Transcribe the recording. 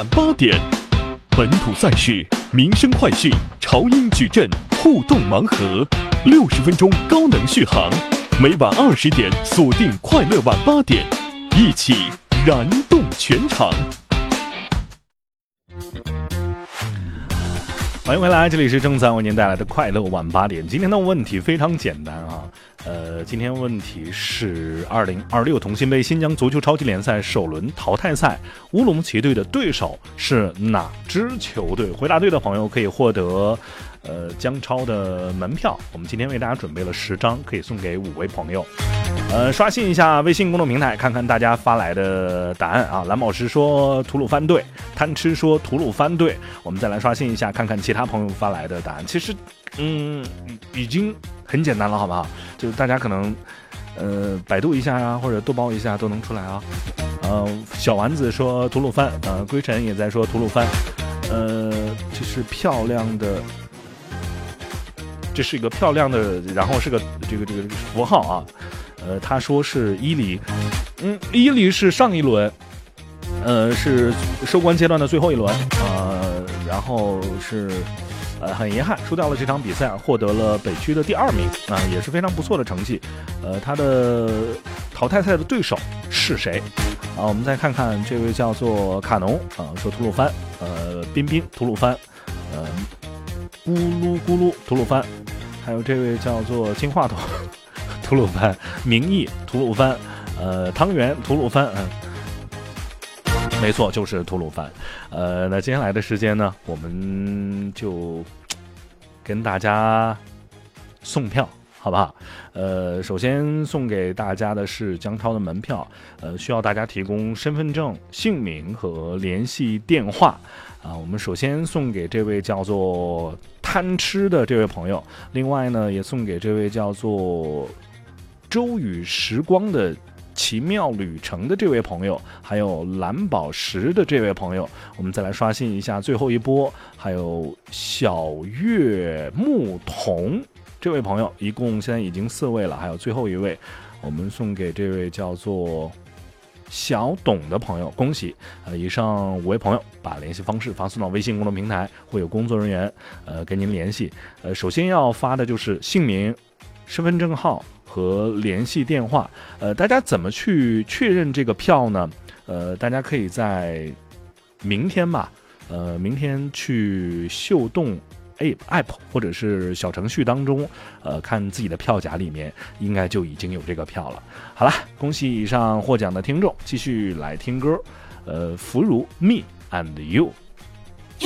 8点，本土赛事、民生快讯、潮音矩阵、互动盲盒，60分钟高能续航。每晚20点锁定快乐晚8点，一起燃动全场。 欢迎回来，这里是正在为您带来的快乐晚8点。今天的问题非常简单啊，今天问题是2026同心杯新疆足球超级联赛首轮淘汰赛，乌鲁木齐队的对手是哪支球队？回答对的朋友可以获得姜超的门票，我们今天为大家准备了10张，可以送给5位朋友。刷新一下微信公众平台，看看大家发来的答案啊。蓝宝石说吐鲁番队，贪吃说吐鲁番队。我们再来刷新一下，看看其他朋友发来的答案。其实，已经很简单了，好不好？就是大家可能，百度一下啊，或者豆包一下都能出来啊。小丸子说吐鲁番，归尘也在说吐鲁番。这是漂亮的。这是一个漂亮的，然后是个这个符号啊，他说是伊犁，伊犁是上一轮，是收官阶段的最后一轮，然后是很遗憾输掉了这场比赛，获得了北区的第2名啊，也是非常不错的成绩。他的淘汰赛的对手是谁啊？我们再看看这位叫做卡农啊，说吐鲁番，彬彬吐鲁番，咕噜咕噜吐鲁番，还有这位叫做金话筒吐鲁番，名义吐鲁番，汤圆吐鲁番，没错，就是吐鲁番。那接下来的时间呢，我们就跟大家送票，好不好？首先送给大家的是姜超的门票，需要大家提供身份证、姓名和联系电话。我们首先送给这位叫做贪吃的这位朋友，另外呢也送给这位叫做周宇时光的奇妙旅程的这位朋友，还有蓝宝石的这位朋友。我们再来刷新一下最后一波，还有小月牧童这位朋友，一共现在已经4位了，还有最后一位，我们送给这位叫做小董的朋友，恭喜！以上5位朋友把联系方式发送到微信公众平台，会有工作人员跟您联系。首先要发的就是姓名、身份证号和联系电话。大家怎么去确认这个票呢？大家可以在明天吧，明天去秀动app 或者是小程序当中，看自己的票夹里面应该就已经有这个票了。好了，恭喜以上获奖的听众，继续来听歌，福如 Me and You。